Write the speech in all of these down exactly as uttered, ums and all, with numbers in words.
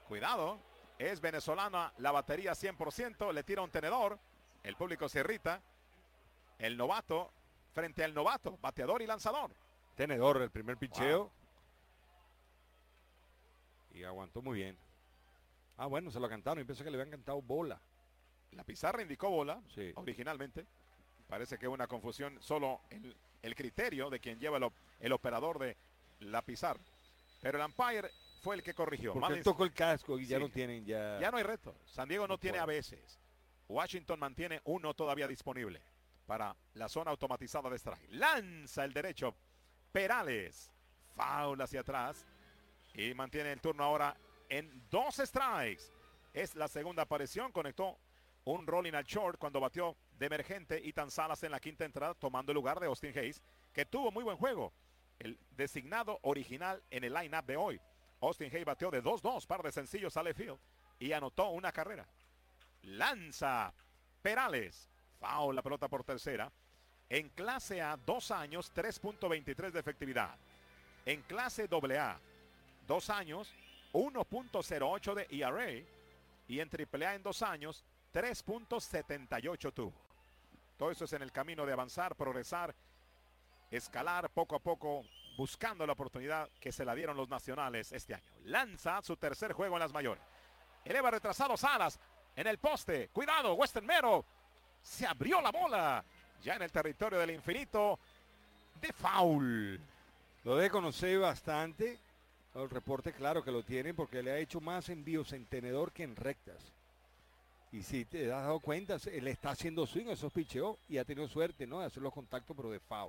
Cuidado, es venezolana la batería cien por ciento, le tira un tenedor, el público se irrita. El novato frente al novato, bateador y lanzador. Tenedor, el primer picheo. Wow. Y aguantó muy bien. Ah, bueno, se lo cantaron. Yo pensé que le habían cantado bola. La pizarra indicó bola, sí, originalmente. Parece que una confusión solo en el criterio de quien lleva el, el operador de la pizarra. Pero el umpire fue el que corrigió. Porque Marlins, él tocó el casco y sí, ya no tienen ya. Ya no hay reto. San Diego no, no tiene puede. A veces. Washington mantiene uno todavía disponible para la zona automatizada de strike. Lanza el derecho Perales. Foul hacia atrás. Y mantiene el turno ahora en dos strikes. Es la segunda aparición. Conectó un rolling al short cuando batió de emergente Ethan Salas en la quinta entrada, tomando el lugar de Austin Hayes, que tuvo muy buen juego. El designado original en el line-up de hoy. Austin Hayes batió de dos dos, par de sencillos a left field y anotó una carrera. Lanza Perales. Foul la pelota por tercera. En clase A, dos años, tres punto veintitrés de efectividad. En clase doble A, dos años, uno punto cero ocho de E R A. Y en triple A en dos años, tres punto setenta y ocho tuvo. Todo eso es en el camino de avanzar, progresar, escalar poco a poco, buscando la oportunidad que se la dieron los nacionales este año. Lanza su tercer juego en las mayores. Eleva retrasado Salas en el poste. Cuidado, Western Mero. Se abrió la bola. Ya en el territorio del infinito de foul. Lo de conocer bastante. El reporte, claro que lo tienen porque le ha hecho más envíos en tenedor que en rectas. Y si te has dado cuenta, él está haciendo swing, esos picheos y ha tenido suerte, ¿no? De hacer los contactos, pero de foul.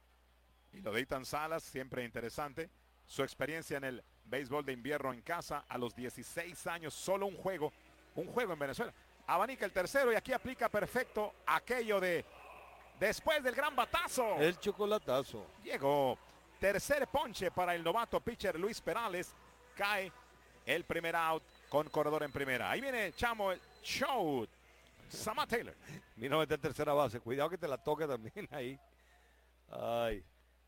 Y lo de Ethan Salas, siempre interesante. Su experiencia en el béisbol de invierno en casa a los dieciséis años, solo un juego, un juego en Venezuela. Abanica el tercero y aquí aplica perfecto aquello de después del gran batazo. El chocolatazo. Llegó. Tercer ponche para el novato pitcher Luis Perales. Cae el primer out con corredor en primera. Ahí viene Chamo, el show. Samá Taylor. Vino a meter tercera base. Cuidado que te la toque también ahí. Ay.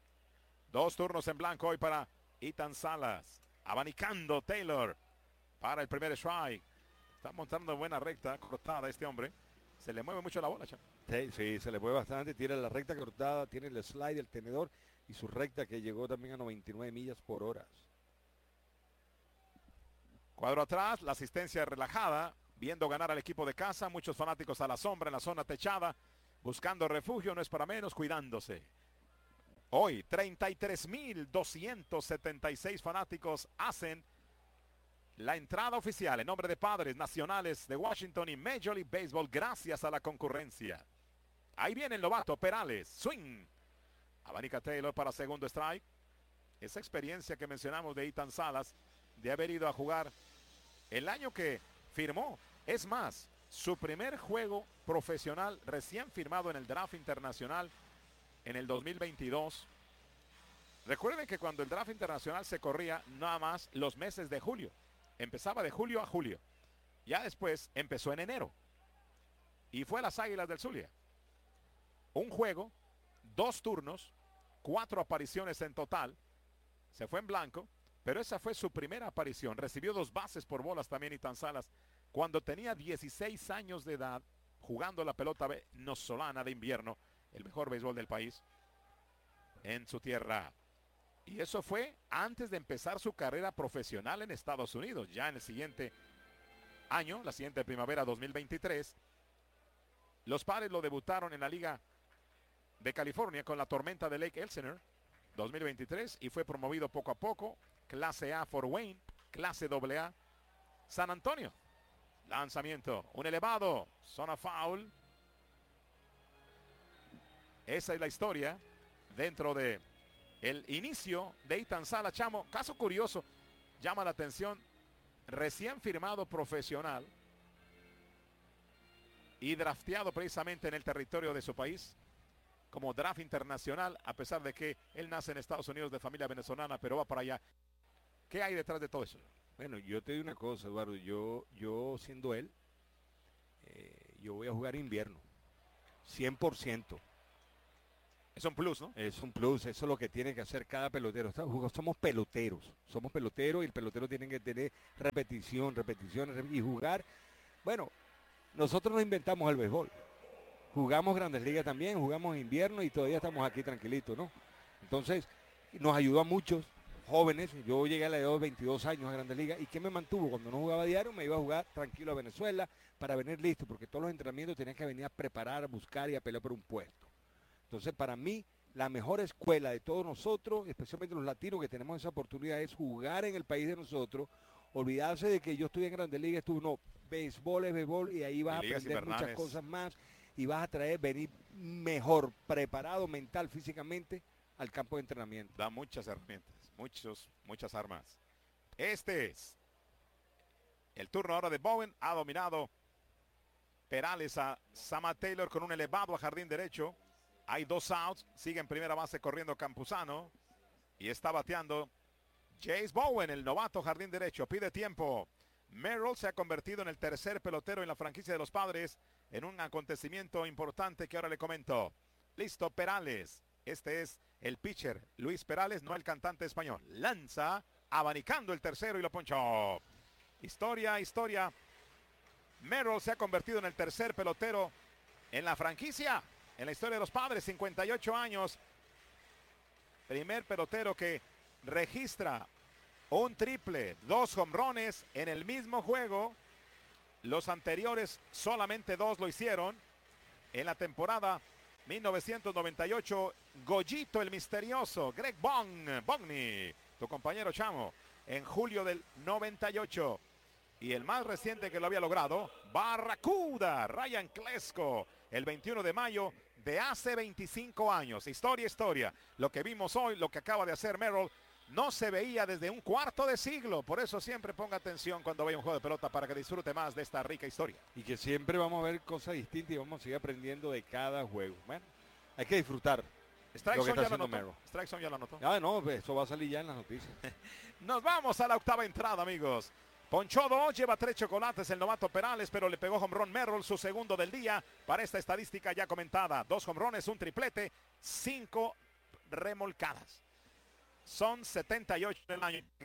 Dos turnos en blanco hoy para Ethan Salas. Abanicando Taylor para el primer strike. Está montando buena recta cortada este hombre. Se le mueve mucho la bola, Chamo. Sí, sí, se le mueve bastante. Tiene la recta cortada, tiene el slide, el tenedor y su recta que llegó también a noventa y nueve millas por hora. Cuadro atrás, la asistencia relajada, viendo ganar al equipo de casa, muchos fanáticos a la sombra en la zona techada, buscando refugio, no es para menos, cuidándose. Hoy, treinta y tres mil doscientos setenta y seis fanáticos hacen la entrada oficial en nombre de Padres Nacionales de Washington y Major League Baseball, gracias a la concurrencia. Ahí viene el novato Perales, swing. Abanica Taylor para segundo strike. Esa experiencia que mencionamos de Ethan Salas, de haber ido a jugar el año que firmó. Es más, su primer juego profesional recién firmado en el draft internacional en el dos mil veintidós. Recuerden que cuando el draft internacional se corría nada más los meses de julio. Empezaba de julio a julio. Ya después empezó en enero. Y fue a las Águilas del Zulia. Un juego, dos turnos, cuatro apariciones en total. Se fue en blanco, pero esa fue su primera aparición. Recibió dos bases por bolas también Ethan Salas cuando tenía dieciséis años de edad, jugando la pelota venezolana de invierno, el mejor béisbol del país, en su tierra. Y eso fue antes de empezar su carrera profesional en Estados Unidos. Ya en el siguiente año, la siguiente primavera dos mil veintitrés, los Padres lo debutaron en la Liga de California con la tormenta de Lake Elsinore dos mil veintitrés y fue promovido poco a poco. Clase A Fort Wayne, clase doble A San Antonio. Lanzamiento, un elevado, zona foul. Esa es la historia dentro de el inicio de Ethan Salas, Chamo. Caso curioso, llama la atención, recién firmado profesional y drafteado precisamente en el territorio de su país como draft internacional, a pesar de que él nace en Estados Unidos de familia venezolana, pero va para allá. ¿Qué hay detrás de todo eso? Bueno, yo te digo una cosa, Eduardo, yo, yo siendo él, eh, yo voy a jugar invierno, cien por ciento. Es un plus, ¿no? Es un plus, eso es lo que tiene que hacer cada pelotero. Somos peloteros, somos peloteros y el pelotero tiene que tener repetición, repetición y jugar. Bueno, nosotros nos inventamos el béisbol. Jugamos Grandes Ligas también, jugamos invierno y todavía estamos aquí tranquilitos, ¿no? Entonces, nos ayudó a muchos jóvenes. Yo llegué a la edad de veintidós años a Grandes Ligas. ¿Y qué me mantuvo? Cuando no jugaba diario, me iba a jugar tranquilo a Venezuela para venir listo, porque todos los entrenamientos tenían que venir a preparar, a buscar y a pelear por un puesto. Entonces, para mí, la mejor escuela de todos nosotros, especialmente los latinos que tenemos esa oportunidad, es jugar en el país de nosotros, olvidarse de que yo estoy en Grandes Ligas, tú no, béisbol es béisbol y ahí vas y a aprender muchas cosas más y vas a traer, venir mejor preparado mental, físicamente al campo de entrenamiento. Da muchas herramientas, muchos, muchas armas. Este es el turno ahora de Bowen, ha dominado Perales a Sama Taylor con un elevado a jardín derecho. Hay dos outs, sigue en primera base corriendo Campuzano y está bateando Jace Bowen, el novato jardín derecho. Pide tiempo. Merrill se ha convertido en el tercer pelotero en la franquicia de los Padres en un acontecimiento importante que ahora le comento. Listo, Perales. Este es el pitcher Luis Perales, no el cantante español. Lanza, abanicando el tercero y lo ponchó. Historia, historia. Merrill se ha convertido en el tercer pelotero en la franquicia. En la historia de los Padres, cincuenta y ocho años. Primer pelotero que registra un triple, dos jonrones en el mismo juego. Los anteriores solamente dos lo hicieron. En la temporada mil novecientos noventa y ocho, Goyito el misterioso, Greg Bong, Bogney, tu compañero Chamo, en julio del noventa y ocho. Y el más reciente que lo había logrado, Barracuda, Ryan Klesko, el veintiuno de mayo de hace veinticinco años. Historia, historia. Lo que vimos hoy, lo que acaba de hacer Merrill, no se veía desde un cuarto de siglo. Por eso siempre ponga atención cuando vaya un juego de pelota para que disfrute más de esta rica historia. Y que siempre vamos a ver cosas distintas y vamos a seguir aprendiendo de cada juego. Bueno, hay que disfrutar. Strikeson ya, Strikeson ya lo anotó. Ah, no, eso va a salir ya en las noticias. Nos vamos a la octava entrada, amigos. Ponchó dos, lleva tres chocolates el novato Perales, pero le pegó home run Merrill, su segundo del día para esta estadística ya comentada. Dos home runs, un triplete, cinco remolcadas. Son setenta y ocho en el año.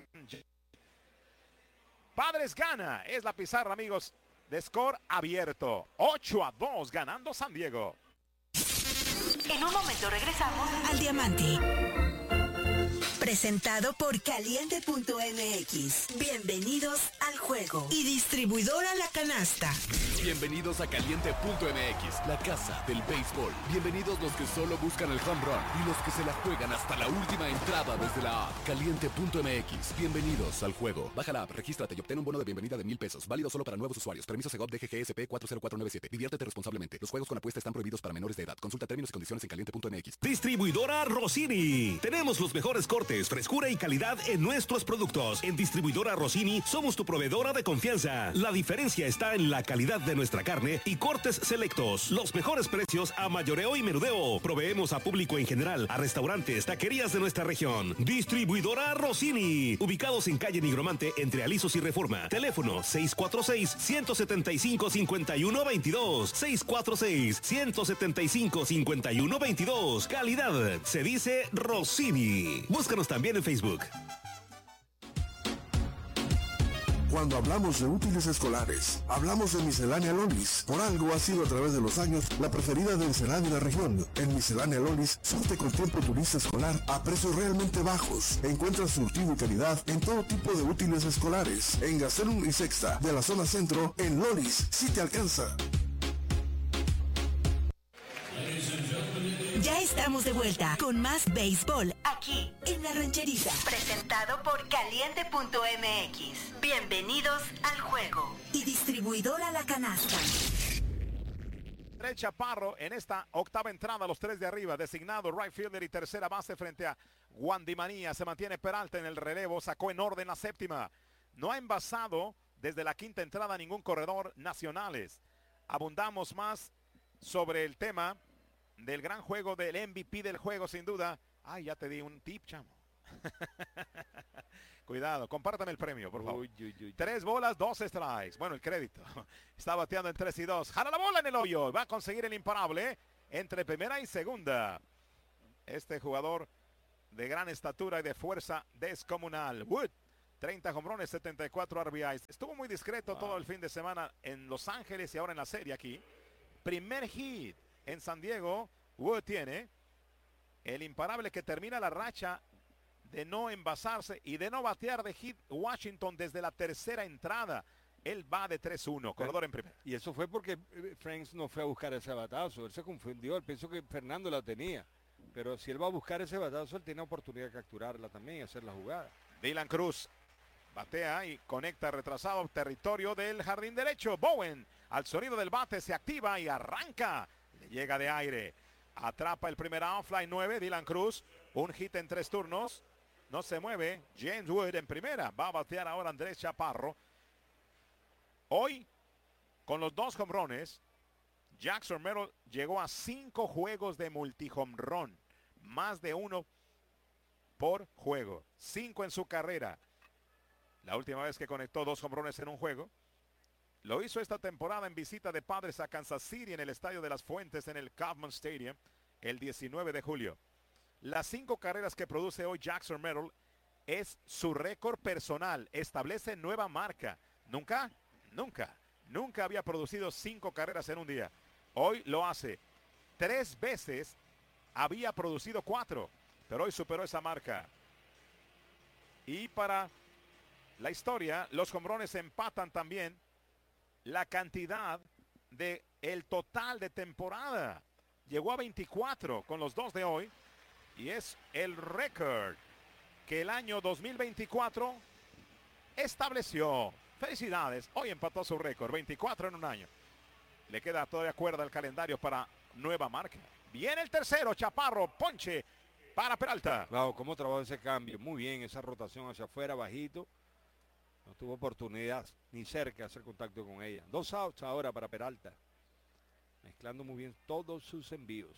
Padres gana, es la pizarra, amigos, de score abierto. ocho a dos ganando San Diego. En un momento regresamos al Diamante. Presentado por Caliente punto M X. Bienvenidos al juego. Y distribuidora La Canasta. Bienvenidos a Caliente punto M X, la casa del béisbol. Bienvenidos los que solo buscan el home run y los que se la juegan hasta la última entrada desde la app. Caliente punto M X. Bienvenidos al juego. Baja la app, regístrate y obtén un bono de bienvenida de mil pesos. Válido solo para nuevos usuarios. Permiso Segov D G G S P cuatro cero cuatro nueve siete. Diviértete responsablemente. Los juegos con apuesta están prohibidos para menores de edad. Consulta términos y condiciones en Caliente punto M X. Distribuidora Rossini. Tenemos los mejores cortes, frescura y calidad en nuestros productos. En Distribuidora Rossini somos tu proveedora de confianza. La diferencia está en la calidad de nuestra carne y cortes selectos. Los mejores precios a mayoreo y menudeo. Proveemos a público en general, a restaurantes, taquerías de nuestra región. Distribuidora Rossini. Ubicados en calle Nigromante entre Alisos y Reforma. Teléfono seis cuatro seis, uno siete cinco, cinco uno dos dos. seis cuatro seis, uno siete cinco, cinco uno dos dos. Calidad se dice Rossini. Búscanos también en Facebook. Cuando hablamos de útiles escolares, hablamos de Miscelánea Lolis. Por algo ha sido a través de los años la preferida de Ensenada y la región. En Miscelánea Lolis, surte con tiempo turista escolar a precios realmente bajos. Encuentras surtido y calidad en todo tipo de útiles escolares. En Gastelum y Sexta, de la zona centro, en Lolis, sí te alcanza. Ya estamos de vuelta con más béisbol aquí en La Rancherita. Presentado por Caliente punto M X. Bienvenidos al juego. Y distribuidora La Canasta. Andrés Chaparro en esta octava entrada, los tres de arriba, designado right fielder y tercera base frente a Guandimanía. Se mantiene Peralta en el relevo, sacó en orden la séptima. No ha envasado desde la quinta entrada ningún corredor nacionales. Abundamos más sobre el tema del gran juego, del M V P del juego, sin duda. Ay, ya te di un tip, chamo. Cuidado, compártame el premio, por favor. Uy, uy, uy. Tres bolas, dos strikes. Bueno, el crédito. Está bateando en tres y dos. Jala la bola en el hoyo. Va a conseguir el imparable entre primera y segunda. este jugador de gran estatura y de fuerza descomunal. Wood, treinta jonrones, setenta y cuatro R B Is. Estuvo muy discreto wow. todo el fin de semana en Los Ángeles y ahora en la serie aquí. Primer hit en San Diego. Wood tiene el imparable que termina la racha de no envasarse y de no batear de hit Washington desde la tercera entrada. Él va de tres uno, corredor en primera. Y eso fue porque Franks no fue a buscar ese batazo. Él se confundió. Él pensó que Fernando la tenía. Pero si él va a buscar ese batazo, él tiene oportunidad de capturarla también y hacer la jugada. Dylan Cruz batea y conecta retrasado territorio del jardín derecho. Bowen al sonido del bate se activa y arranca. Le llega de aire. Atrapa el primer out, fly nueve. Dylan Cruz, un hit en tres turnos. No se mueve. James Wood en primera. Va a batear ahora Andrés Chaparro. Hoy, con los dos jonrones, Jackson Merrill llegó a cinco juegos de multi-home-run. Más de uno por juego. Cinco en su carrera. La última vez que conectó dos jonrones en un juego. Lo hizo esta temporada en visita de Padres a Kansas City en el Estadio de las Fuentes en el Kauffman Stadium el diecinueve de julio. Las cinco carreras que produce hoy Jackson Merrill es su récord personal. Establece nueva marca. Nunca, nunca, nunca había producido cinco carreras en un día. Hoy lo hace. Tres veces había producido cuatro, pero hoy superó esa marca. Y para la historia, los jonrones empatan también la cantidad de el total de temporada. Llegó a veinticuatro con los dos de hoy y es el récord que el año dos mil veinticuatro estableció. Felicidades, hoy empató su récord, veinticuatro en un año. Le queda todavía cuerda al calendario para nueva marca. Viene el tercero, Chaparro, ponche para Peralta. Wow, cómo trabajó ese cambio, muy bien, esa rotación hacia afuera, bajito. No tuvo oportunidad ni cerca de hacer contacto con ella. Dos outs ahora para Peralta. Mezclando muy bien todos sus envíos.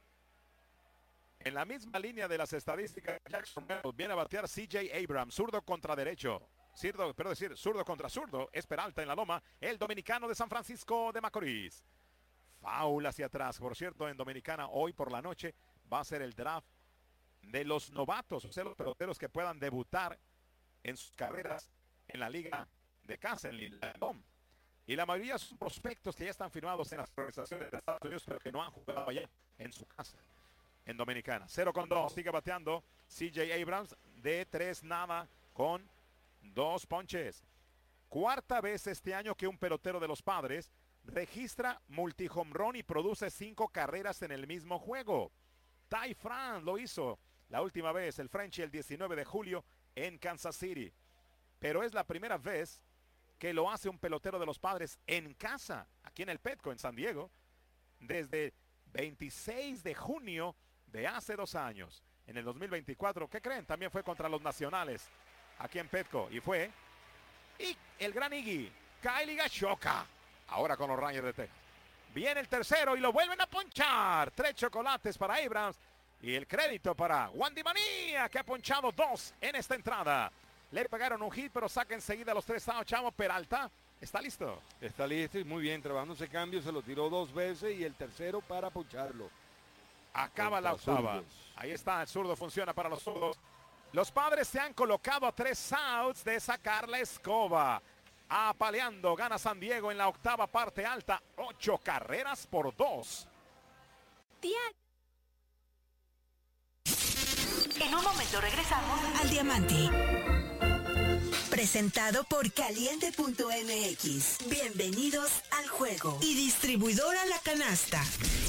En la misma línea de las estadísticas, Jackson Merrill viene a batear C J Abrams, zurdo contra derecho. Zurdo, pero decir, zurdo contra zurdo, es Peralta en la loma, el dominicano de San Francisco de Macorís. Foul hacia atrás. Por cierto, en Dominicana hoy por la noche va a ser el draft de los novatos, o sea, los peloteros que puedan debutar en sus carreras en la liga de casa, en la LOM. Y la mayoría son prospectos que ya están firmados en las organizaciones de Estados Unidos, pero que no han jugado allá en su casa, en Dominicana. cero con dos, sigue bateando C J Abrams de tres nada con dos ponches. Cuarta vez este año que un pelotero de los Padres registra multi-home run y produce cinco carreras en el mismo juego. Ty France lo hizo la última vez, el Frenchie, el diecinueve de julio en Kansas City. Pero es la primera vez que lo hace un pelotero de los Padres en casa, aquí en el Petco, en San Diego, desde veintiséis de junio de hace dos años. En el dos mil veinticuatro, ¿qué creen? También fue contra los Nacionales, aquí en Petco, y fue y el gran Iggy, Kyle Higashioka, ahora con los Rangers de Texas. Viene el tercero y lo vuelven a ponchar. Tres chocolates para Abrams y el crédito para Wandy Manía, que ha ponchado dos en esta entrada. Le pegaron un hit, pero saca enseguida los tres outs. Chavo Peralta, ¿está listo? Está listo y muy bien, trabajando ese cambio, se lo tiró dos veces y el tercero para poncharlo. Acaba la octava. Zurdos. Ahí está, el zurdo funciona para los zurdos. Los Padres se han colocado a tres outs de sacar la escoba. Apaleando, gana San Diego en la octava parte alta. Ocho carreras por dos. Tía. En un momento regresamos al Diamante. Presentado por Caliente punto M X. Bienvenidos al juego. Y distribuidora La Canasta.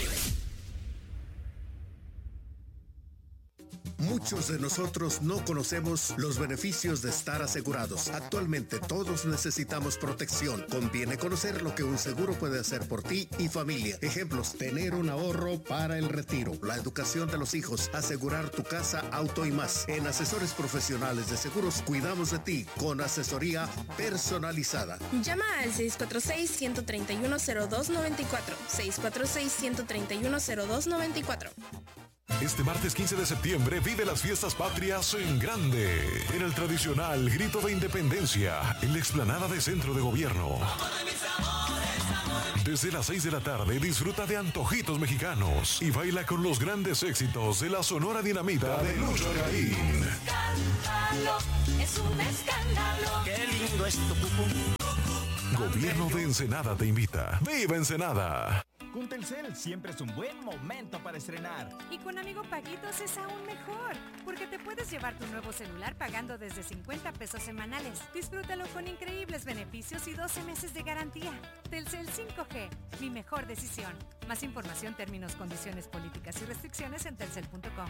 Muchos de nosotros no conocemos los beneficios de estar asegurados. Actualmente todos necesitamos protección. Conviene conocer lo que un seguro puede hacer por ti y familia. Ejemplos: tener un ahorro para el retiro, la educación de los hijos, asegurar tu casa, auto y más. En Asesores Profesionales de Seguros cuidamos de ti con asesoría personalizada. Llama al seis cuatro seis, uno tres uno, cero dos nueve cuatro. seis cuatro seis, uno tres uno, cero dos nueve cuatro. Este martes quince de septiembre vive las fiestas patrias en grande, en el tradicional Grito de Independencia, en la explanada de Centro de Gobierno. Desde las seis de la tarde disfruta de antojitos mexicanos y baila con los grandes éxitos de la Sonora Dinamita de Lucho Garín. Es un escándalo. Qué lindo es tu pupú. Gobierno de Ensenada te invita. ¡Viva Ensenada! Con Telcel siempre es un buen momento para estrenar. Y con Amigo Paguitos es aún mejor, porque te puedes llevar tu nuevo celular pagando desde cincuenta pesos semanales. Disfrútalo con increíbles beneficios y doce meses de garantía. Telcel cinco G, mi mejor decisión. Más información, términos, condiciones, políticas y restricciones en telcel punto com.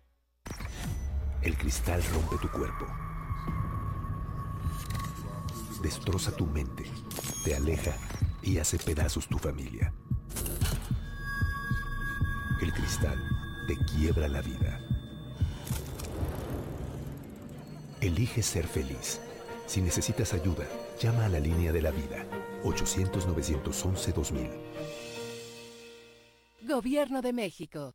El cristal rompe tu cuerpo. Destroza tu mente, te aleja y hace pedazos tu familia. El cristal te quiebra la vida. Elige ser feliz. Si necesitas ayuda, llama a la línea de la vida. ochocientos, novecientos once, dos mil. Gobierno de México.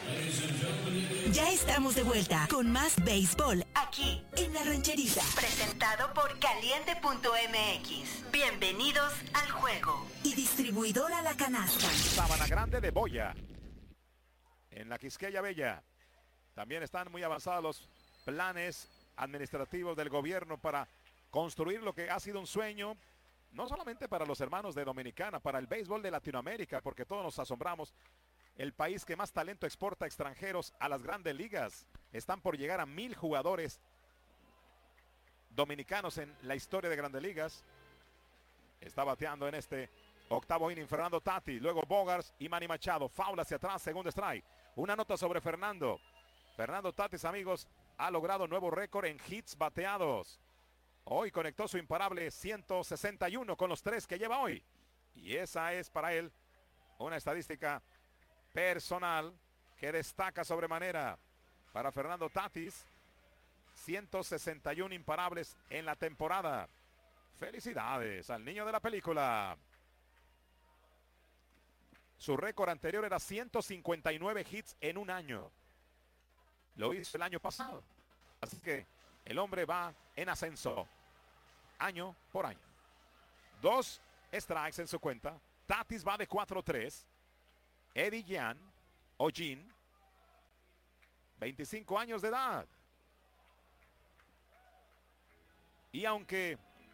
Ya estamos de vuelta con más béisbol aquí en La Rancherita. Presentado por Caliente punto M X. Bienvenidos al juego. Y distribuidora La Canasta. Sabana Grande de Boya. En la Quisqueya Bella. También están muy avanzados los planes administrativos del gobierno para construir lo que ha sido un sueño, no solamente para los hermanos de Dominicana, para el béisbol de Latinoamérica, porque todos nos asombramos. El país que más talento exporta extranjeros a las grandes ligas. Están por llegar a mil jugadores dominicanos en la historia de grandes ligas. Está bateando en este octavo inning Fernando Tatis, luego Bogaerts y Manny Machado. Foul hacia atrás, segundo strike. Una nota sobre Fernando. Fernando Tatis, amigos, ha logrado nuevo récord en hits bateados. Hoy conectó su imparable ciento sesenta y uno con los tres que lleva hoy. Y esa es para él una estadística personal que destaca sobremanera para Fernando Tatis. ciento sesenta y uno imparables en la temporada. Felicidades al niño de la película. Su récord anterior era ciento cincuenta y nueve hits en un año. Lo hizo el año pasado. Así que el hombre va en ascenso año por año. Dos strikes en su cuenta. Tatis va de cuatro tres. Eddie Yan, o Jean, veinticinco años de edad. Y aunque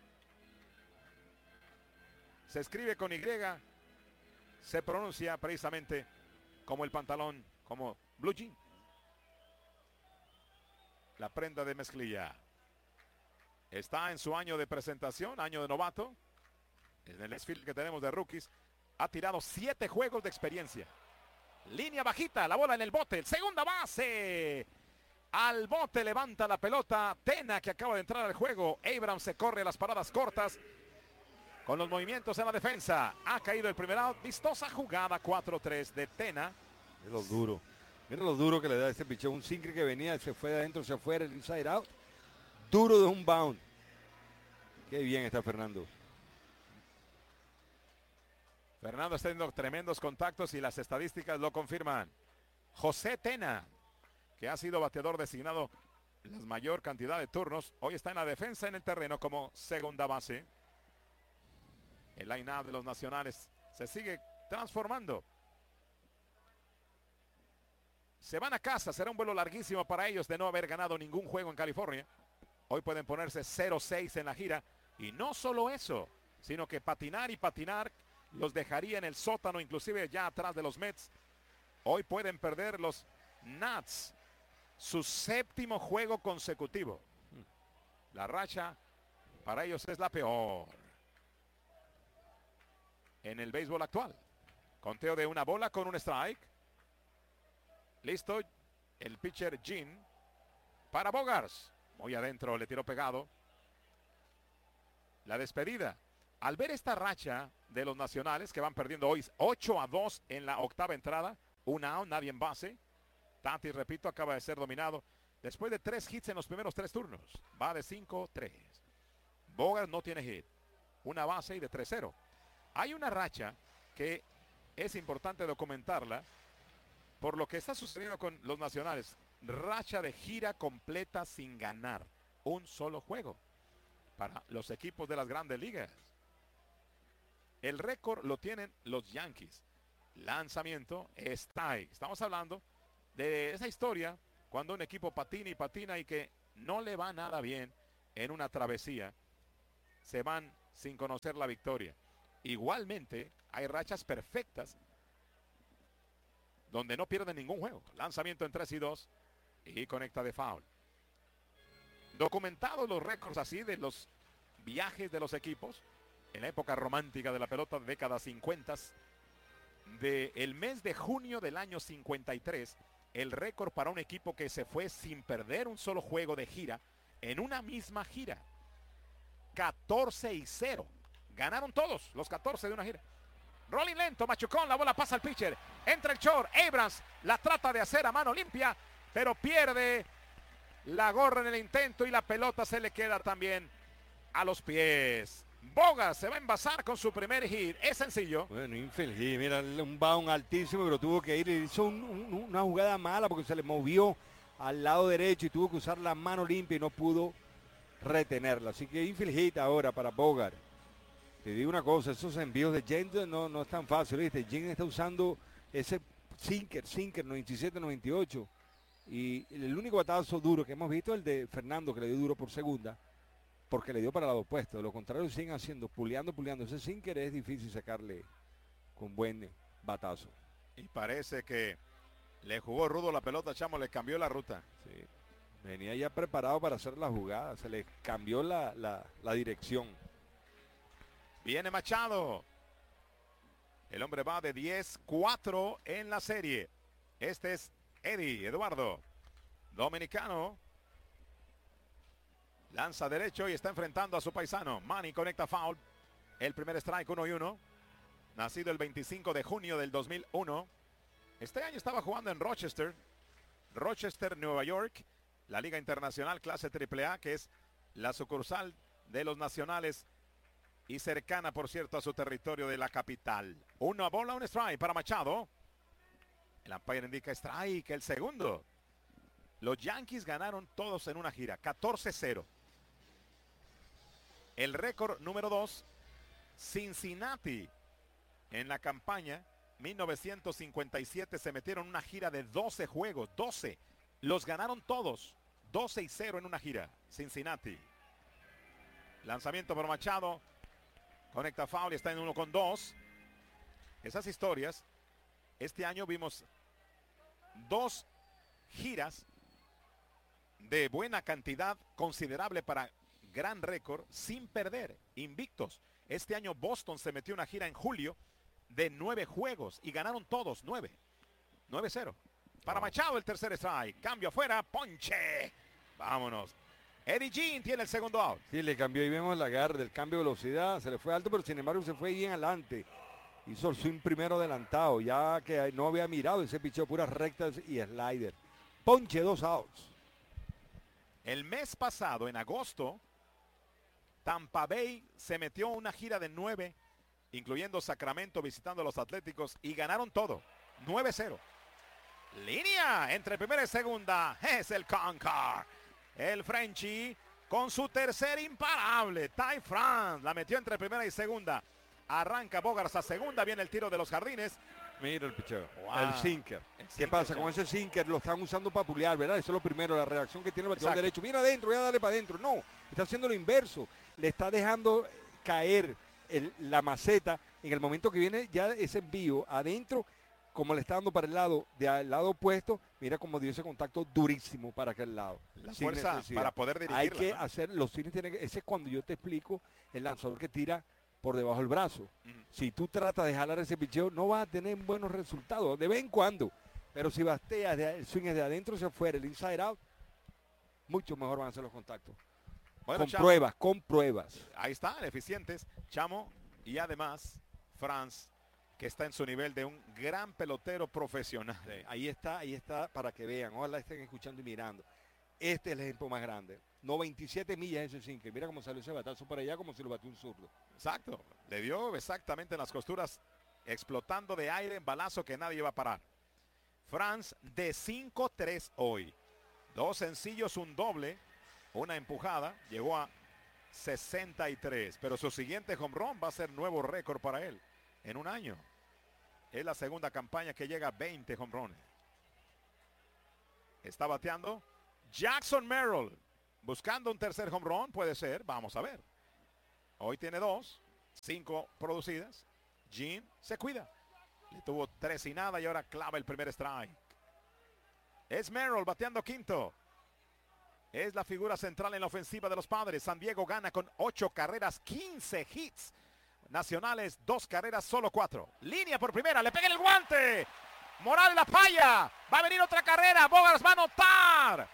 se escribe con Y, se pronuncia precisamente como el pantalón, como blue jean. La prenda de mezclilla. Está en su año de presentación, año de novato. En el desfile que tenemos de rookies, ha tirado siete juegos de experiencia. Línea bajita, la bola en el bote, segunda base. Al bote levanta la pelota Tena, que acaba de entrar al juego. Abrams se corre las paradas cortas con los movimientos en la defensa. Ha caído el primer out. Vistosa jugada, cuatro tres de Tena. Es lo duro. Mira lo duro que le da este picheo. Un sinker que venía, se fue de adentro, se fue el inside out. Duro de un bound. Qué bien está Fernando. Fernando está teniendo tremendos contactos y las estadísticas lo confirman. José Tena, que ha sido bateador designado la mayor cantidad de turnos, hoy está en la defensa en el terreno como segunda base. El line-up de los nacionales se sigue transformando. Se van a casa, será un vuelo larguísimo para ellos de no haber ganado ningún juego en California. Hoy pueden ponerse cero seis en la gira. Y no solo eso, sino que patinar y patinar los dejaría en el sótano, inclusive ya atrás de los Mets. Hoy pueden perder los Nats su séptimo juego consecutivo. La racha para ellos es la peor en el béisbol actual. Conteo de una bola con un strike. Listo el pitcher Jean para Bogaerts. Muy adentro, le tiró pegado. La despedida. Al ver esta racha de los nacionales que van perdiendo hoy ocho a dos en la octava entrada, una out, nadie en base. Tatis, repito, acaba de ser dominado después de tres hits en los primeros tres turnos. Va de cinco tres. Bogaerts no tiene hit. Una base y de tres cero. Hay una racha que es importante documentarla por lo que está sucediendo con los nacionales. Racha de gira completa sin ganar un solo juego para los equipos de las grandes ligas. El récord lo tienen los Yankees. Lanzamiento está ahí. Estamos hablando de esa historia cuando un equipo patina y patina y que no le va nada bien en una travesía. Se van sin conocer la victoria. Igualmente hay rachas perfectas donde no pierden ningún juego. Lanzamiento en tres y dos y conecta de foul. Documentados los récords así de los viajes de los equipos en la época romántica de la pelota, décadas cincuenta, del mes de junio del año cincuenta y tres, el récord para un equipo que se fue sin perder un solo juego de gira en una misma gira. catorce y cero. Ganaron todos los catorce de una gira. Rolling lento, machucón, la bola pasa al pitcher. Entra el short, Abrams la trata de hacer a mano limpia, pero pierde la gorra en el intento y la pelota se le queda también a los pies. Bogart se va a envasar con su primer hit. Es sencillo. Bueno, infield hit, mira, un bound altísimo, pero tuvo que ir. Hizo un, un, una jugada mala porque se le movió al lado derecho y tuvo que usar la mano limpia y no pudo retenerla. Así que infield hit ahora para Bogart. Te digo una cosa, esos envíos de Jen no, no es tan fácil, ¿viste? Jen está usando ese sinker, sinker noventa y siete noventa y ocho. Y el único batazo duro que hemos visto es el de Fernando, que le dio duro por segunda, porque le dio para el lado opuesto. De lo contrario, siguen haciendo, puleando, puleando. Ese sinker es difícil sacarle con buen batazo. Y parece que le jugó rudo la pelota, Chamo, le cambió la ruta. Sí. Venía ya preparado para hacer la jugada, se le cambió la, la, la dirección. Viene Machado. El hombre va de diez cuatro en la serie. Este es Eddie Eduardo, dominicano. Lanza derecho y está enfrentando a su paisano. Manny conecta foul. El primer strike, uno y uno. Nacido el veinticinco de junio del dos mil uno. Este año estaba jugando en Rochester. Rochester, Nueva York. La Liga Internacional Clase triple A, que es la sucursal de los nacionales y cercana, por cierto, a su territorio de la capital. Una bola, un strike para Machado. El umpire indica strike, el segundo. Los Yankees ganaron todos en una gira, catorce cero. El récord número dos, Cincinnati. En la campaña mil novecientos cincuenta y siete se metieron en una gira de doce juegos, doce. Los ganaron todos, doce y cero en una gira, Cincinnati. Lanzamiento por Machado. Conecta foul y está en uno con dos. Esas historias, este año vimos dos giras de buena cantidad, considerable para gran récord, sin perder, invictos. Este año Boston se metió una gira en julio de nueve juegos y ganaron todos, nueve. nueve cero. Para Machado el tercer strike. Cambio afuera, ponche. Vámonos. Eddie Jean tiene el segundo out. Sí, le cambió y vemos la agarre del cambio de velocidad. Se le fue alto, pero sin embargo se fue bien adelante. Hizo el swing primero adelantado, ya que no había mirado ese picheo, puras rectas y slider. Ponche, dos outs. El mes pasado, en agosto, Tampa Bay se metió una gira de nueve, incluyendo Sacramento visitando a los Atléticos, y ganaron todo. nueve cero. Línea entre primera y segunda. Es el Concar. El Frenchie con su tercer imparable. Ty France la metió entre primera y segunda. Arranca Bogart a segunda. Viene el tiro de los jardines. Mira el picheo. Wow. El sinker. El ¿Qué sinker, pasa? ya. Con ese sinker lo están usando para pulear, ¿verdad? Eso es lo primero, la reacción que tiene el bateador Exacto. derecho. Mira adentro, voy a darle para adentro. No, está haciendo lo inverso. Le está dejando caer el- la maceta en el momento que viene ya ese envío adentro, como le está dando para el lado, de al lado opuesto. Mira cómo dio ese contacto durísimo para aquel lado. La Sin fuerza necesidad. para poder dirigirla. Hay que ¿no? hacer, los cines tienen que, ese es cuando yo te explico el lanzador que tira por debajo del brazo. Ujú. Si tú tratas de jalar ese picheo, no vas a tener buenos resultados, de vez en cuando. Pero si bateas, de, el swing es de adentro hacia afuera, el inside out, mucho mejor van a ser los contactos. Bueno, con Chamo, pruebas, con pruebas. ahí están, eficientes. Chamo y además Franz, que está en su nivel de un gran pelotero profesional. Sí, ahí está, ahí está para que vean. Ojalá estén escuchando y mirando. Este es el ejemplo más grande. noventa y siete millas ese sinker. Mira cómo salió ese batazo para allá, como si lo batió un zurdo. Exacto. Le dio exactamente en las costuras, explotando de aire en balazo que nadie iba a parar. Franz de cinco tres hoy. Dos sencillos, un doble, una empujada. Llegó a sesenta y tres. Pero su siguiente home run va a ser nuevo récord para él en un año. Es la segunda campaña que llega a veinte home runs. Está bateando Jackson Merrill. Buscando un tercer home run, puede ser. Vamos a ver. Hoy tiene dos. Cinco producidas. Jean se cuida. Le tuvo tres y nada y ahora clava el primer strike. Es Merrill bateando quinto. Es la figura central en la ofensiva de los Padres. San Diego gana con ocho carreras, quince hits. Nacionales, dos carreras, solo cuatro. Línea por primera, le pega en el guante. Morales la falla. Va a venir otra carrera. Bogaerts va a anotar.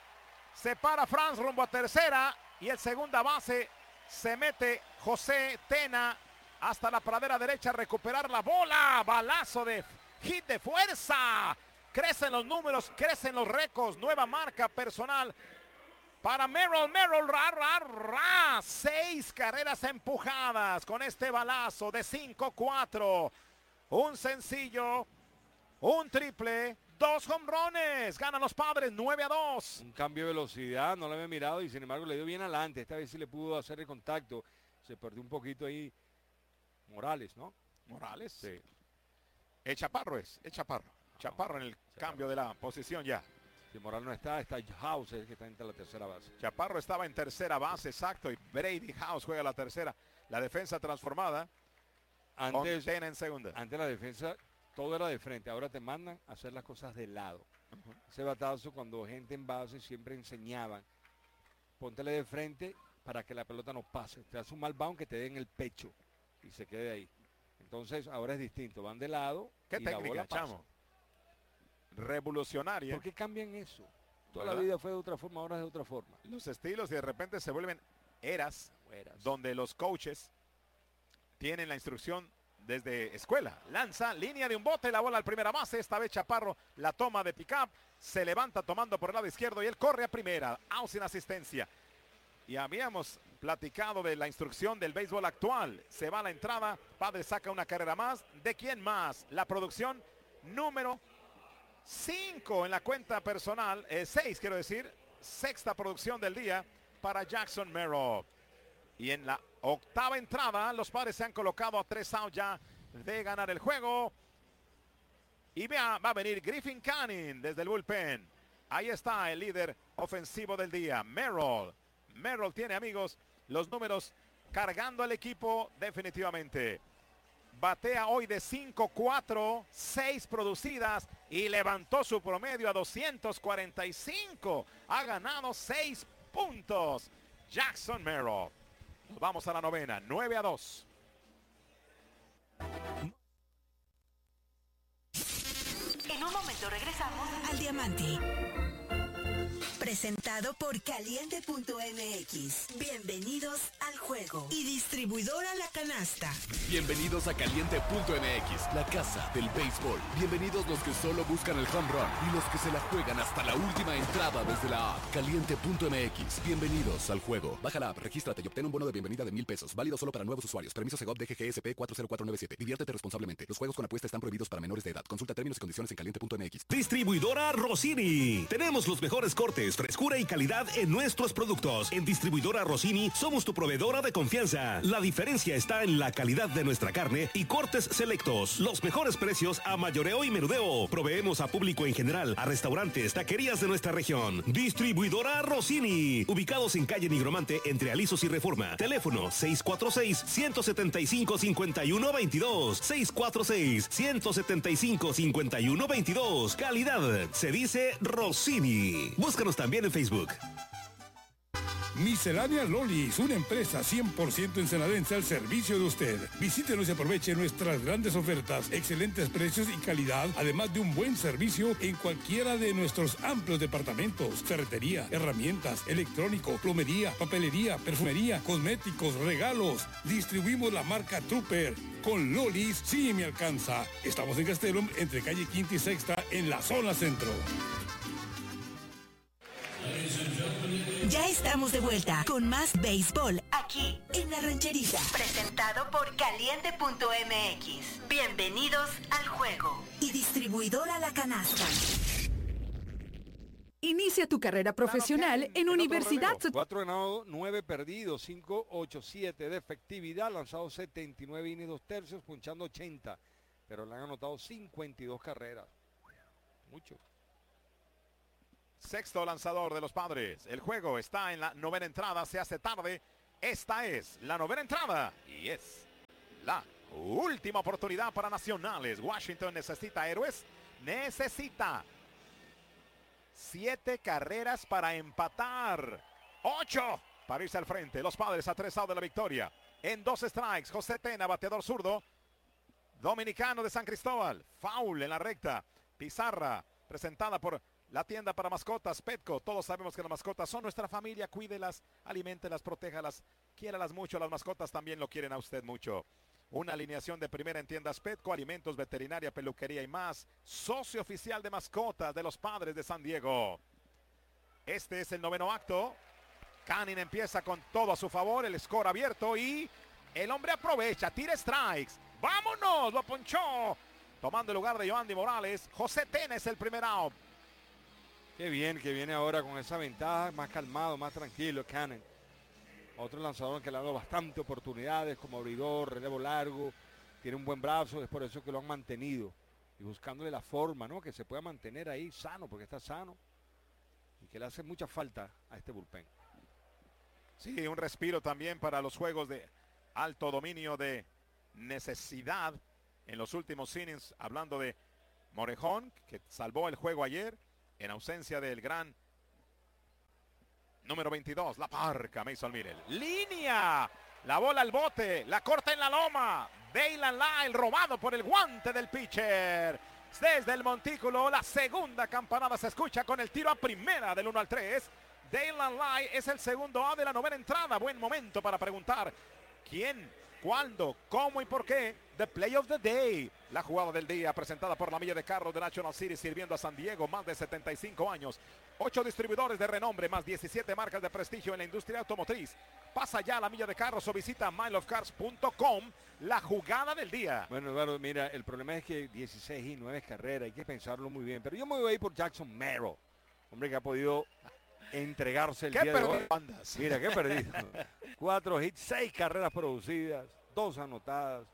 Se para Franz rumbo a tercera. Y el segunda base se mete José Tena hasta la pradera derecha a recuperar la bola. Balazo de hit de fuerza. Crecen los números, crecen los récords. Nueva marca personal para Merrill. Merrill, ra, ra, ra. Seis carreras empujadas con este balazo de cinco cuatro. Un sencillo, un triple, dos home runs. Ganan los Padres nueve a dos. Un cambio de velocidad, no lo había mirado y sin embargo le dio bien adelante. Esta vez sí le pudo hacer el contacto. Se perdió un poquito ahí Morales, ¿no? Morales, sí. El Chaparro es, el Chaparro. Chaparro en el cambio de la posición ya. Si Morales no está, está House, es el que está en la tercera base. Chaparro estaba en tercera base, exacto, y Brady House juega la tercera. La defensa transformada. Antes, Tena en segunda. Antes la defensa, todo era de frente. Ahora te mandan a hacer las cosas de lado. Uh-huh. Ese batazo, cuando gente en base siempre enseñaban, póntele de frente para que la pelota no pase. Te hace un mal bound que te dé en el pecho y se quede ahí. Entonces ahora es distinto, van de lado. ¿Qué y técnica, la bola Chamo? pasa. Revolucionaria. ¿Por qué cambian eso? Toda ¿verdad? La vida fue de otra forma, ahora es de otra forma. Los estilos y de repente se vuelven eras, eras. donde los coaches tienen la instrucción desde escuela. Lanza, línea de un bote, la bola al primera base. Esta vez Chaparro la toma de pick-up. Se levanta tomando por el lado izquierdo y él corre a primera. Out sin asistencia. Y habíamos platicado de la instrucción del béisbol actual. Se va a la entrada. Padre saca una carrera más. ¿De quién más? La producción número cinco en la cuenta personal. Eh, seis, quiero decir. Sexta producción del día para Jackson Merrill. Y en la octava entrada, los Padres se han colocado a tres outs ya de ganar el juego. Y vea, va a venir Griffin Canning desde el bullpen. Ahí está el líder ofensivo del día, Merrill. Merrill tiene, amigos, los números cargando al equipo definitivamente. Batea hoy de cinco cuatro, seis producidas y levantó su promedio a doscientos cuarenta y cinco. Ha ganado seis puntos. Jackson Merrill. Nos vamos a la novena, nueve a dos. En un momento regresamos al Diamante. Presentado por Caliente punto M X. Bienvenidos al juego. Y distribuidora La Canasta. Bienvenidos a Caliente punto M X, la casa del béisbol. Bienvenidos los que solo buscan el home run y los que se la juegan hasta la última entrada desde la app. Caliente punto M X. Bienvenidos al juego. Baja la app, regístrate y obtén un bono de bienvenida de mil pesos. Válido solo para nuevos usuarios. Permiso Segov D G G S P cuatro cero cuatro nueve siete. Diviértete responsablemente. Los juegos con apuesta están prohibidos para menores de edad. Consulta términos y condiciones en Caliente punto M X. Distribuidora Rossini. Tenemos los mejores cortes, frescura y calidad en nuestros productos. En Distribuidora Rossini somos tu proveedora de confianza. La diferencia está en la calidad de nuestra carne y cortes selectos. Los mejores precios a mayoreo y menudeo. Proveemos a público en general, a restaurantes, taquerías de nuestra región. Distribuidora Rossini. Ubicados en calle Nigromante entre Alisos y Reforma. Teléfono seis cuatro seis, uno siete cinco, cinco uno dos dos. seis cuatro seis, uno siete cinco, cinco uno dos dos. Calidad se dice Rossini. Búscanos también en Facebook. Miscelánea Lolis, una empresa cien por ciento ensenadense al servicio de usted. Visítenos y aproveche nuestras grandes ofertas, excelentes precios y calidad, además de un buen servicio en cualquiera de nuestros amplios departamentos. Ferretería, herramientas, electrónico, plomería, papelería, perfumería, cosméticos, regalos. Distribuimos la marca Trooper. Con Lolis sí me alcanza. Estamos en Castellum, entre calle Quinta y Sexta, en la zona centro. Ya estamos de vuelta con más béisbol aquí en La Rancherita. Presentado por Caliente punto M X. Bienvenidos al juego. Y distribuidora La Canasta. Inicia tu carrera profesional en Universidad. cuatro ganados, nueve perdidos, cinco ocho siete de efectividad, lanzado setenta y nueve innings, dos tercios, punchando ochenta, pero le han anotado cincuenta y dos carreras. Mucho. Sexto lanzador de los Padres. El juego está en la novena entrada, se hace tarde. Esta es la novena entrada y es la última oportunidad para Nacionales. Washington necesita héroes, necesita siete carreras para empatar. Ocho para irse al frente. Los Padres a tres outs de la victoria. En dos strikes, José Tena, bateador zurdo, dominicano de San Cristóbal. Foul en la recta. Pizarra, presentada por la tienda para mascotas Petco. Todos sabemos que las mascotas son nuestra familia. Cuídelas, aliméntelas, protéjalas, quiéralas mucho. Las mascotas también lo quieren a usted mucho. Una alineación de primera en tiendas Petco, alimentos, veterinaria, peluquería y más. Socio oficial de mascotas de los Padres de San Diego. Este es el noveno acto. Canning empieza con todo a su favor, el score abierto y el hombre aprovecha, tira strikes. ¡Vámonos! Lo ponchó. Tomando el lugar de Yoandy Morales, José Tena es el primer out. Qué bien que viene ahora con esa ventaja, más calmado, más tranquilo, Canning. Otro lanzador que le ha dado bastante oportunidades como abridor, relevo largo, tiene un buen brazo, es por eso que lo han mantenido. Y buscándole la forma, ¿no? Que se pueda mantener ahí sano, porque está sano. Y que le hace mucha falta a este bullpen. Sí, un respiro también para los juegos de alto dominio de necesidad en los últimos innings. Hablando de Morejón, que salvó el juego ayer en ausencia del gran número veintidós, la parca Mason Miller. Línea, la bola al bote, la corta en la loma. Daylan Lyle robado por el guante del pitcher. Desde el montículo, la segunda campanada se escucha con el tiro a primera del uno al tres. Daylan Lyle es el segundo A de la novena entrada. Buen momento para preguntar quién, cuándo, cómo y por qué. The Play of the Day, la jugada del día presentada por la milla de carros de National City, sirviendo a San Diego más de setenta y cinco años. Ocho distribuidores de renombre, más diecisiete marcas de prestigio en la industria automotriz. Pasa ya a la milla de carros o visita mile of cars punto com. La jugada del día. Bueno, Eduardo, mira, el problema es que dieciséis y nueve carreras, hay que pensarlo muy bien. Pero yo me voy a ir por Jackson Merrill, hombre que ha podido entregarse el ¿Qué día de hoy. andas? Mira, qué perdido. Cuatro hits, seis carreras producidas, dos anotadas.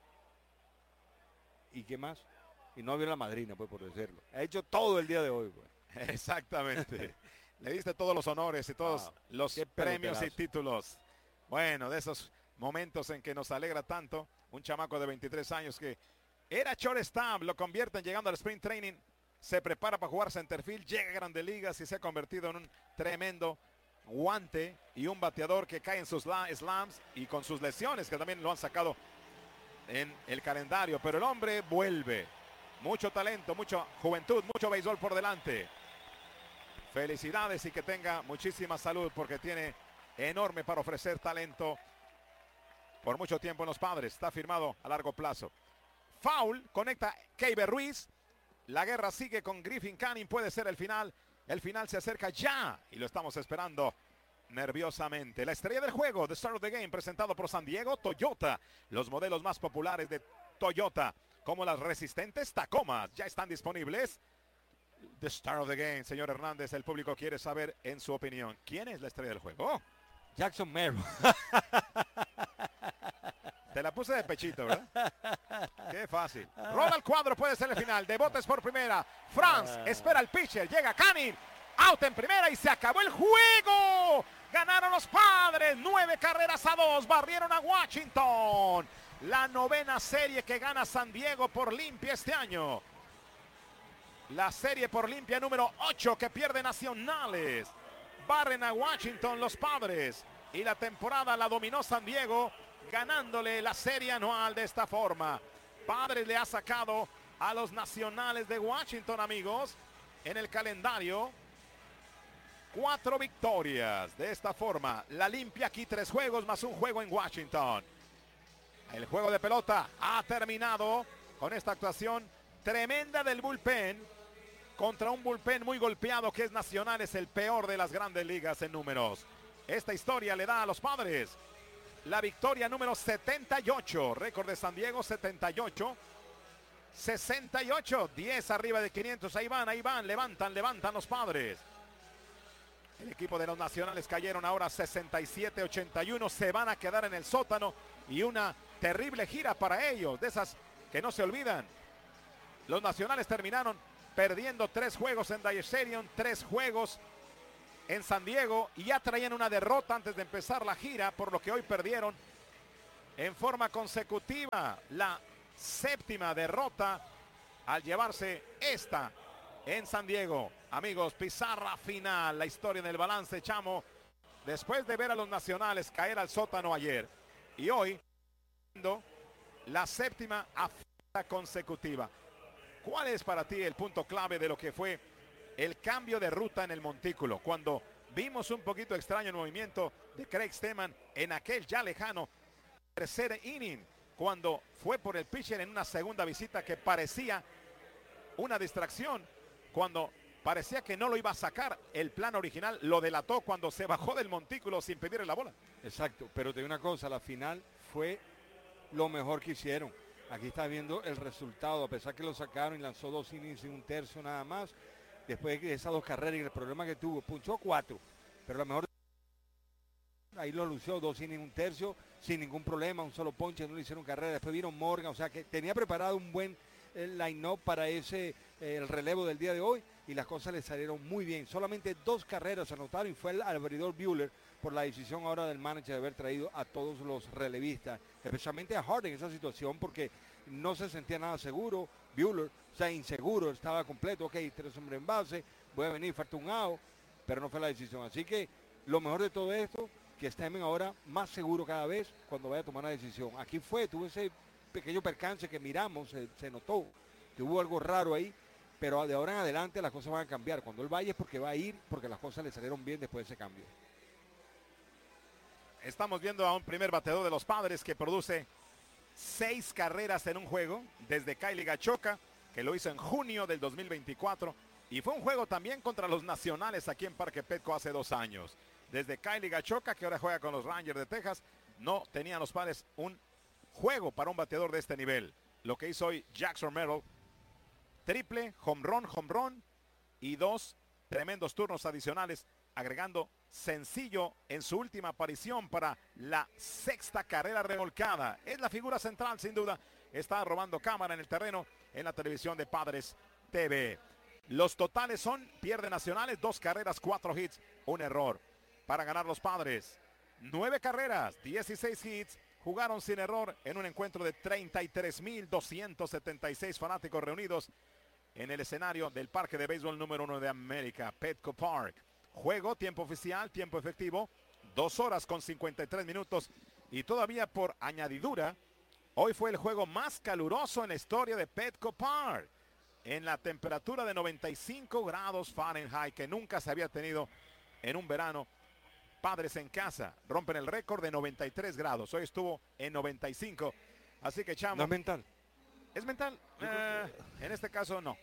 ¿Y qué más? Y no vio la madrina, pues, por decirlo. Ha hecho todo el día de hoy, pues. Exactamente. Le diste todos los honores y todos wow, los premios peloterazo. y títulos. Bueno, de esos momentos en que nos alegra tanto. Un chamaco de veintitrés años que era shortstop, lo convierten llegando al sprint training. Se prepara para jugar centerfield, llega a Grandes Ligas y se ha convertido en un tremendo guante y un bateador que cae en sus slams y con sus lesiones que también lo han sacado en el calendario. Pero el hombre vuelve. Mucho talento, mucha juventud, mucho béisbol por delante. Felicidades y que tenga muchísima salud porque tiene enorme para ofrecer talento por mucho tiempo en los Padres. Está firmado a largo plazo. Foul, conecta Keiber Ruiz. La guerra sigue con Griffin Canning. Puede ser el final. El final se acerca ya y lo estamos esperando nerviosamente. La estrella del juego, The Star of the Game, presentado por San Diego Toyota. Los modelos más populares de Toyota, como las resistentes Tacomas, ya están disponibles. The Star of the Game, señor Hernández, el público quiere saber en su opinión, ¿quién es la estrella del juego? Jackson Merrill. Te la puse de pechito, ¿verdad? Qué fácil. Rola al cuadro, puede ser el final. De botes por primera. Franz espera al pitcher. Llega Canning. Out en primera y se acabó el juego. Ganaron los Padres. Nueve carreras a dos. Barrieron a Washington. La novena serie que gana San Diego por limpia este año. La serie por limpia número ocho que pierde Nacionales. Barren a Washington los Padres. Y la temporada la dominó San Diego, ganándole la serie anual de esta forma. Padres le ha sacado a los Nacionales de Washington, amigos, en el calendario. Cuatro victorias de esta forma. La limpia aquí, tres juegos más un juego en Washington. El juego de pelota ha terminado con esta actuación tremenda del bullpen contra un bullpen muy golpeado que es Nacionales, el peor de las grandes ligas en números. Esta historia le da a los Padres la victoria número setenta y ocho. Récord de San Diego setenta y ocho. sesenta y ocho. diez arriba de quinientos. Ahí van, ahí van. Levantan, levantan los Padres. El equipo de los nacionales cayeron ahora sesenta y siete a ochenta y uno. Se van a quedar en el sótano y una terrible gira para ellos, de esas que no se olvidan. Los nacionales terminaron perdiendo tres juegos en Dodger Stadium, tres juegos en San Diego y ya traían una derrota antes de empezar la gira, por lo que hoy perdieron en forma consecutiva la séptima derrota al llevarse esta en San Diego. Amigos, pizarra final, la historia en el balance, Chamo, después de ver a los nacionales caer al sótano ayer y hoy la séptima afrenta consecutiva. ¿Cuál es para ti el punto clave de lo que fue el cambio de ruta en el montículo? Cuando vimos un poquito extraño el movimiento de Craig Stammen en aquel ya lejano tercer inning, cuando fue por el pitcher en una segunda visita que parecía una distracción, cuando parecía que no lo iba a sacar, el plan original lo delató cuando se bajó del montículo sin pedirle la bola. Exacto, pero te digo una cosa, la final fue lo mejor que hicieron. Aquí está viendo el resultado, a pesar que lo sacaron y lanzó dos innings y un tercio nada más, después de esas dos carreras y el problema que tuvo, punchó cuatro, pero lo mejor ahí lo lució, dos innings, un tercio, sin ningún problema, un solo ponche, no le hicieron carrera, después vieron Morgan, o sea que tenía preparado un buen eh, line-up para ese, eh, el relevo del día de hoy, y las cosas le salieron muy bien. Solamente dos carreras anotaron y fue el abridor Buehler por la decisión ahora del manager de haber traído a todos los relevistas, especialmente a Hart en esa situación, porque no se sentía nada seguro. Buehler, o sea, inseguro, estaba completo, ok, tres hombres en base, voy a venir, falta un out, pero no fue la decisión. Así que lo mejor de todo esto, que Stammen ahora más seguro cada vez cuando vaya a tomar una decisión. Aquí fue, tuvo ese pequeño percance que miramos, se, se notó que hubo algo raro ahí, pero de ahora en adelante las cosas van a cambiar. Cuando él vaya es porque va a ir, porque las cosas le salieron bien después de ese cambio. Estamos viendo a un primer bateador de los Padres que produce seis carreras en un juego, desde Kylie Gachoka, que lo hizo en junio del dos mil veinticuatro, y fue un juego también contra los nacionales aquí en Parque Petco hace dos años. Desde Kylie Gachoka, que ahora juega con los Rangers de Texas, no tenían los Padres un juego para un bateador de este nivel. Lo que hizo hoy Jackson Merrill, triple, home run, home run y dos tremendos turnos adicionales, agregando sencillo en su última aparición para la sexta carrera remolcada. Es la figura central, sin duda. Está robando cámara en el terreno en la televisión de Padres T V. Los totales son, pierde nacionales, dos carreras, cuatro hits, un error. Para ganar los Padres, nueve carreras, dieciséis hits, jugaron sin error en un encuentro de treinta y tres mil doscientos setenta y seis fanáticos reunidos en el escenario del Parque de Béisbol número uno de América, Petco Park. Juego, tiempo oficial, tiempo efectivo, dos horas con cincuenta y tres minutos, y todavía por añadidura, hoy fue el juego más caluroso en la historia de Petco Park, en la temperatura de noventa y cinco grados Fahrenheit, que nunca se había tenido en un verano. Padres en casa rompen el récord de noventa y tres grados, hoy estuvo en noventa y cinco, así que Chamo. ¿No es mental? ¿Es mental? Eh, en este caso no.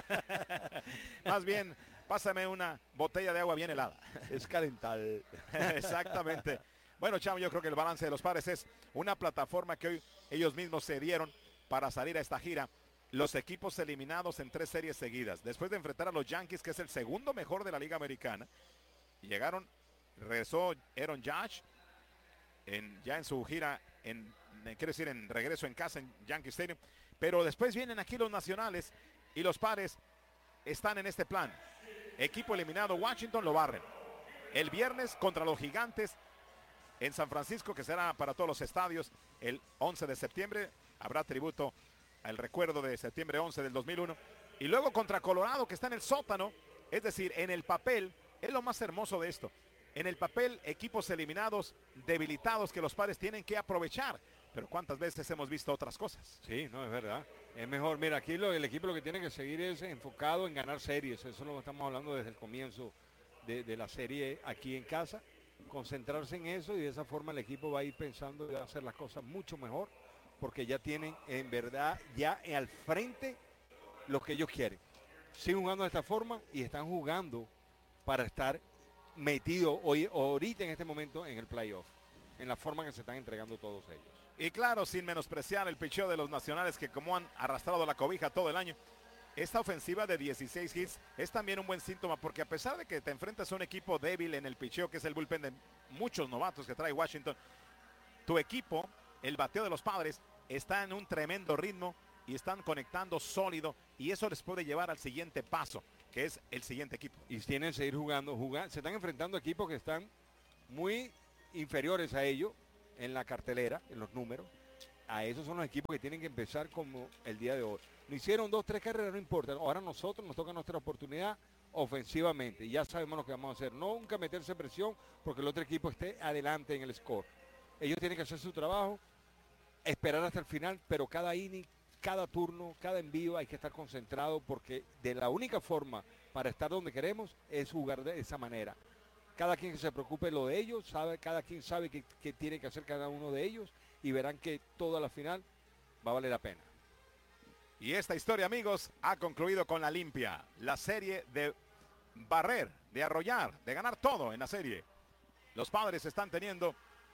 Más bien, pásame una botella de agua bien helada. Es calental. Exactamente. Bueno, Chamo, yo creo que el balance de los Padres es una plataforma que hoy ellos mismos se dieron para salir a esta gira. Los equipos eliminados en tres series seguidas. Después de enfrentar a los Yankees, que es el segundo mejor de la Liga Americana. Llegaron, regresó Aaron Judge en, ya en su gira, en, quiero decir, en regreso en casa en Yankee Stadium. Pero después vienen aquí los nacionales y los Padres están en este plan. Equipo eliminado, Washington lo barren. El viernes contra los Gigantes en San Francisco, que será para todos los estadios el once de septiembre. Habrá tributo al recuerdo de septiembre once del dos mil uno. Y luego contra Colorado, que está en el sótano. Es decir, en el papel, es lo más hermoso de esto. En el papel, equipos eliminados, debilitados, que los Padres tienen que aprovechar. Pero ¿cuántas veces hemos visto otras cosas? Sí, no, es verdad. Es mejor, mira, aquí lo, el equipo lo que tiene que seguir es enfocado en ganar series. Eso es lo que estamos hablando desde el comienzo de, de la serie aquí en casa. Concentrarse en eso y de esa forma el equipo va a ir pensando de hacer las cosas mucho mejor, porque ya tienen en verdad ya al frente lo que ellos quieren. Siguen jugando de esta forma y están jugando para estar metidos hoy, ahorita en este momento en el playoff, en la forma que se están entregando todos ellos. Y claro, sin menospreciar el picheo de los nacionales, que como han arrastrado la cobija todo el año, esta ofensiva de dieciséis hits es también un buen síntoma, porque a pesar de que te enfrentas a un equipo débil en el picheo, que es el bullpen de muchos novatos que trae Washington, tu equipo, el bateo de los Padres, está en un tremendo ritmo y están conectando sólido, y eso les puede llevar al siguiente paso, que es el siguiente equipo. Y tienen que seguir jugando, jugando. Se están enfrentando equipos que están muy inferiores a ellos en la cartelera, en los números. A esos son los equipos que tienen que empezar como el día de hoy. No hicieron dos, tres carreras, no importa. Ahora nosotros nos toca nuestra oportunidad ofensivamente. Y ya sabemos lo que vamos a hacer. No nunca meterse presión porque el otro equipo esté adelante en el score. Ellos tienen que hacer su trabajo, esperar hasta el final, pero cada inning, cada turno, cada envío hay que estar concentrado, porque de la única forma para estar donde queremos es jugar de esa manera. Cada quien que se preocupe lo de ellos, sabe, cada quien sabe qué, qué tiene que hacer cada uno de ellos, y verán que toda la final va a valer la pena. Y esta historia, amigos, ha concluido con la limpia. La serie de barrer, de arrollar, de ganar todo en la serie. Los Padres están teniendo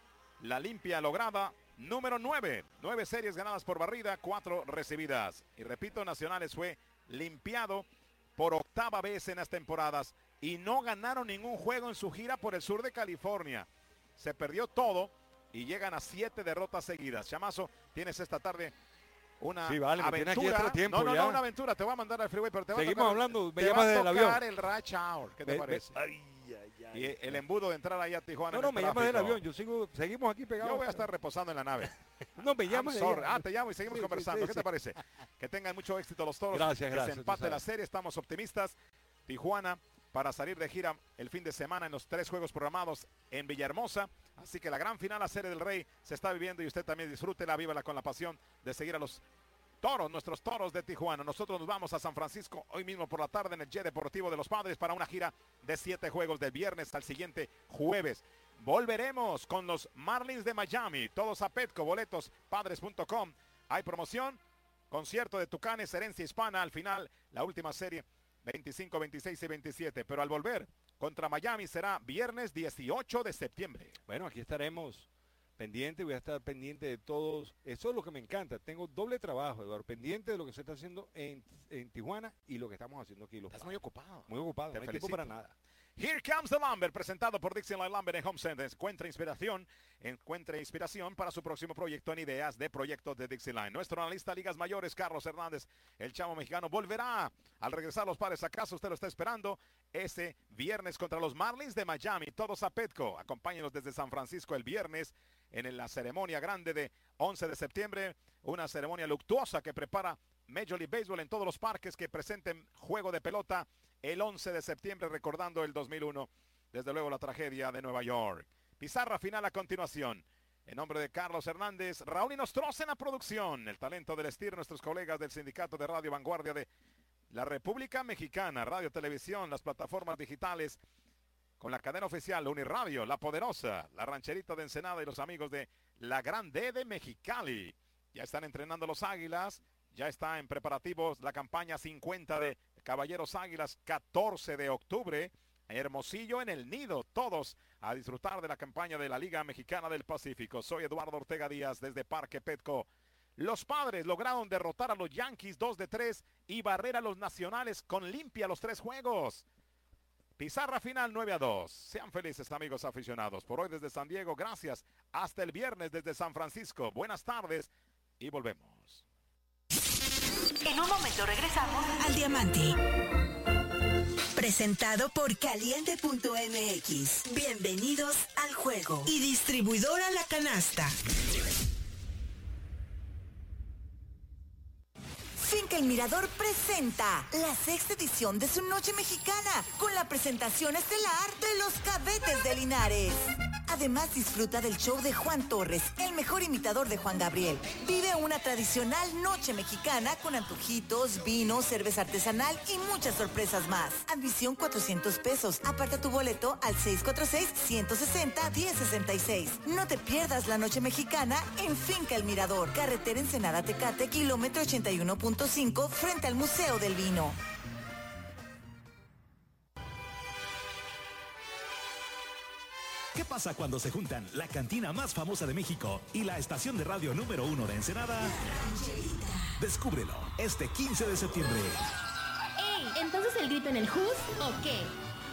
la limpia lograda número nueve. Nueve series ganadas por barrida, cuatro recibidas. Y repito, Nacionales fue limpiado por octava vez en las temporadas y no ganaron ningún juego en su gira por el sur de California. Se perdió todo y llegan a siete derrotas seguidas. Chamazo, tienes esta tarde una sí, vale, aventura. Tiempo, no, no, ya. no, una aventura. Te voy a mandar al freeway, pero te va Seguimos a tocar, hablando, me te llamas va a del avión. el Rush Hour. ¿Qué te me, parece? Me, ay, ay, ay, y el embudo de entrar ahí a Tijuana. No, no, me llamas del avión. Yo sigo, seguimos aquí pegados. Yo voy a estar reposando en la nave. No, me llamas. Ah, te llamo y seguimos sí, conversando. Sí, sí, ¿Qué sí. te parece? Que tengan mucho éxito los Toros. Gracias, que gracias. se empate la serie. Estamos optimistas. Tijuana para salir de gira el fin de semana en los tres juegos programados en Villahermosa. Así que la gran final, la Serie del Rey, se está viviendo y usted también disfrútela, vívela con la pasión de seguir a los Toros, nuestros Toros de Tijuana. Nosotros nos vamos a San Francisco hoy mismo por la tarde en el Jet Deportivo de los Padres para una gira de siete juegos del viernes al siguiente jueves. Volveremos con los Marlins de Miami. Todos a Petco, boletos, padres punto com. Hay promoción, concierto de Tucanes, herencia hispana. Al final, la última serie, veinticinco, veintiséis y veintisiete. Pero al volver contra Miami será viernes dieciocho de septiembre. Bueno, aquí estaremos pendiente, voy a estar pendiente de todos. Eso es lo que me encanta. Tengo doble trabajo, Eduardo, pendiente de lo que se está haciendo en, en Tijuana y lo que estamos haciendo aquí. Los Estás muy ocupado. Muy ocupado, Te no hay felicito. tiempo para nada. Here Comes the Lumber, presentado por Dixieland Lumber en Home Center. Encuentra inspiración, encuentre inspiración para su próximo proyecto en ideas de proyectos de Dixieland. Nuestro analista Ligas Mayores, Carlos Hernández, el chamo mexicano, volverá al regresar los Padres a casa. Usted lo está esperando ese viernes contra los Marlins de Miami. Todos a Petco. Acompáñenos desde San Francisco el viernes en la ceremonia grande de once de septiembre. Una ceremonia luctuosa que prepara Major League Baseball en todos los parques que presenten juego de pelota el once de septiembre, recordando el dos mil uno, desde luego la tragedia de Nueva York. Pizarra final a continuación. En nombre de Carlos Hernández, Raúl Inostroza en la producción, el talento del Estir, nuestros colegas del Sindicato de Radio Vanguardia de la República Mexicana, Radio, Televisión, las plataformas digitales, con la cadena oficial Uniradio, La Poderosa, la Rancherita de Ensenada y los amigos de la Gran D de Mexicali. Ya están entrenando los Águilas, ya está en preparativos la campaña cincuenta de Caballeros Águilas, catorce de octubre, Hermosillo en el Nido, todos a disfrutar de la campaña de la Liga Mexicana del Pacífico. Soy Eduardo Ortega Díaz desde Parque Petco. Los Padres lograron derrotar a los Yankees dos de tres y barrer a los Nacionales con limpia los tres juegos. Pizarra final nueve a dos. Sean felices, amigos aficionados. Por hoy desde San Diego, gracias. Hasta el viernes desde San Francisco. Buenas tardes y volvemos. En un momento regresamos al Diamante. Presentado por Caliente punto M X. Bienvenidos al juego. Y distribuidora La Canasta. Finca El Mirador presenta la sexta edición de su Noche Mexicana con la presentación estelar de los Cadetes de Linares. Además, disfruta del show de Juan Torres, el mejor imitador de Juan Gabriel. Vive una tradicional noche mexicana con antojitos, vino, cerveza artesanal y muchas sorpresas más. Admisión cuatrocientos pesos. Aparta tu boleto al seis cuatro seis, uno seis cero, uno cero seis seis. No te pierdas la Noche Mexicana en Finca El Mirador. Carretera Ensenada Tecate, kilómetro ochenta y uno punto cinco, frente al Museo del Vino. ¿Qué pasa cuando se juntan la cantina más famosa de México y la estación de radio número uno de Ensenada? Descúbrelo este quince de septiembre. ¿Entonces el grito en el Who's o qué?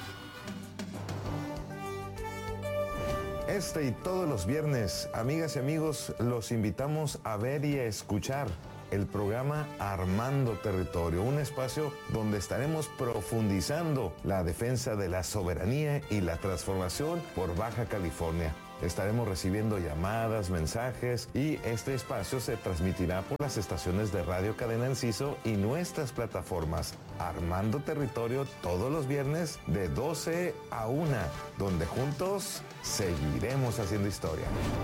Este y todos los viernes, amigas y amigos, los invitamos a ver y a escuchar el programa Armando Territorio, un espacio donde estaremos profundizando la defensa de la soberanía y la transformación por Baja California. Estaremos recibiendo llamadas, mensajes y este espacio se transmitirá por las estaciones de Radio Cadena Enciso y nuestras plataformas. Armando Territorio todos los viernes de doce a una, donde juntos seguiremos haciendo historia.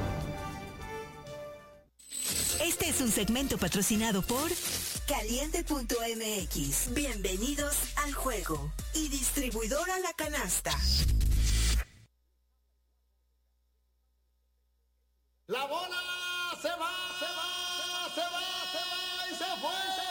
Este es un segmento patrocinado por Caliente punto M X. Bienvenidos al juego. Y distribuidora La Canasta. La bola se va, se va, se va, se va y se fue.